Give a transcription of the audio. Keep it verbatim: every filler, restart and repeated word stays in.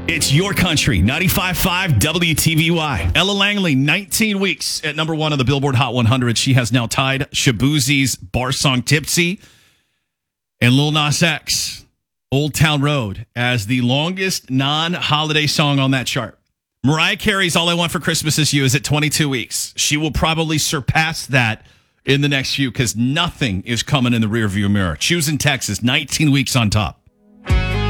It's your country, ninety-five point five W T V Y. Ella Langley, nineteen weeks at number one on the Billboard Hot one hundred. She has now tied Shaboozie's bar song Tipsy and Lil Nas X, Old Town Road, as the longest non-holiday song on that chart. Mariah Carey's All I Want for Christmas Is You is at twenty-two weeks. She will probably surpass that in the next few because nothing is coming in the rearview mirror. Choosing Texas, nineteen weeks on top.